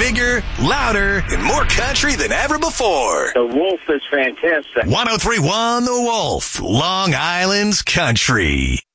bigger, louder, and more country than ever before. The Wolf is fantastic. 103.1 The Wolf, Long Island's country.